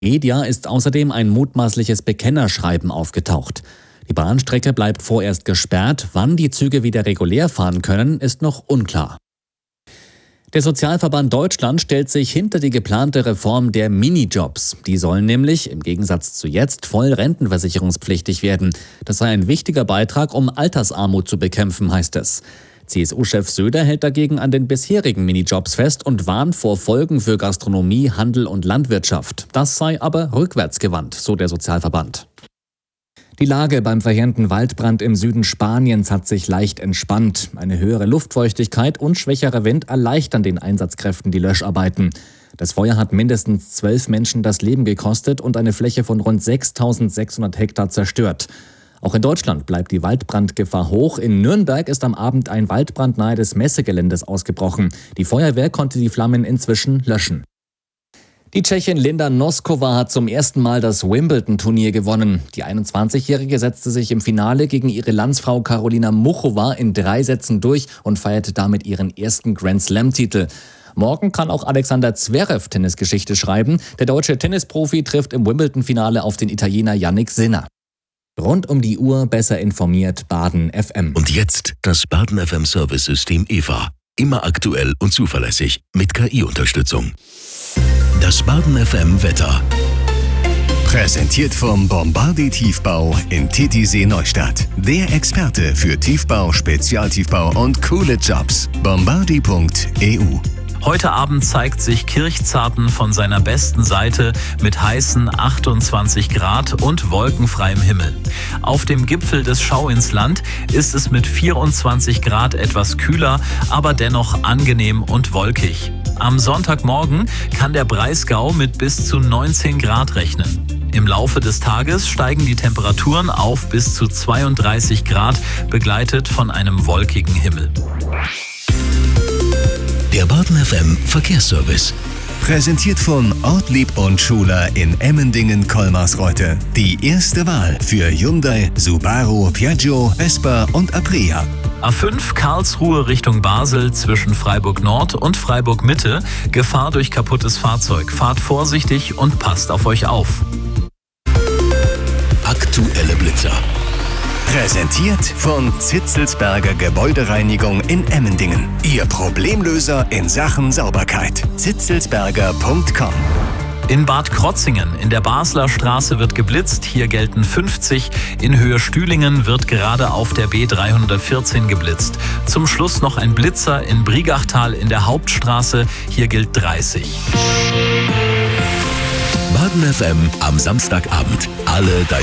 Media ist außerdem ein mutmaßliches Bekennerschreiben aufgetaucht. Die Bahnstrecke bleibt vorerst gesperrt. Wann die Züge wieder regulär fahren können, ist noch unklar. Der Sozialverband Deutschland stellt sich hinter die geplante Reform der Minijobs. Die sollen nämlich, im Gegensatz zu jetzt, voll rentenversicherungspflichtig werden. Das sei ein wichtiger Beitrag, um Altersarmut zu bekämpfen, heißt es. CSU-Chef Söder hält dagegen an den bisherigen Minijobs fest und warnt vor Folgen für Gastronomie, Handel und Landwirtschaft. Das sei aber rückwärtsgewandt, so der Sozialverband. Die Lage beim verheerenden Waldbrand im Süden Spaniens hat sich leicht entspannt. Eine höhere Luftfeuchtigkeit und schwächerer Wind erleichtern den Einsatzkräften die Löscharbeiten. Das Feuer hat mindestens 12 Menschen das Leben gekostet und eine Fläche von rund 6.600 Hektar zerstört. Auch in Deutschland bleibt die Waldbrandgefahr hoch. In Nürnberg ist am Abend ein Waldbrand nahe des Messegeländes ausgebrochen. Die Feuerwehr konnte die Flammen inzwischen löschen. Die Tschechin Linda Noskova hat zum ersten Mal das Wimbledon-Turnier gewonnen. Die 21-Jährige setzte sich im Finale gegen ihre Landsfrau Karolina Muchova in 3 Sätzen durch und feierte damit ihren ersten Grand-Slam-Titel. Morgen kann auch Alexander Zverev Tennisgeschichte schreiben. Der deutsche Tennisprofi trifft im Wimbledon-Finale auf den Italiener Jannik Sinner. Rund um die Uhr besser informiert Baden FM. Und jetzt das Baden FM Service-System EVA. Immer aktuell und zuverlässig mit KI-Unterstützung. Das Baden FM Wetter. Präsentiert vom Bombardier Tiefbau in Titisee Neustadt. Der Experte für Tiefbau, Spezialtiefbau und coole Jobs. Bombardier.eu. Heute Abend zeigt sich Kirchzarten von seiner besten Seite mit heißen 28 Grad und wolkenfreiem Himmel. Auf dem Gipfel des Schauinsland ist es mit 24 Grad etwas kühler, aber dennoch angenehm und wolkig. Am Sonntagmorgen kann der Breisgau mit bis zu 19 Grad rechnen. Im Laufe des Tages steigen die Temperaturen auf bis zu 32 Grad, begleitet von einem wolkigen Himmel. Der Baden FM Verkehrsservice. Präsentiert von Ortlieb und Schuler in Emmendingen-Kolmarsreuth. Die erste Wahl für Hyundai, Subaru, Piaggio, Vespa und Aprilia. A5 Karlsruhe Richtung Basel zwischen Freiburg Nord und Freiburg Mitte. Gefahr durch kaputtes Fahrzeug. Fahrt vorsichtig und passt auf euch auf. Aktuelle Blitzer. Präsentiert von Zitzelsberger Gebäudereinigung in Emmendingen. Ihr Problemlöser in Sachen Sauberkeit. zitzelsberger.com. In Bad Krotzingen in der Basler Straße wird geblitzt. Hier gelten 50. In Höhe Stühlingen wird gerade auf der B314 geblitzt. Zum Schluss noch ein Blitzer in Briegachtal in der Hauptstraße. Hier gilt 30. Baden FM am Samstagabend. Alle deine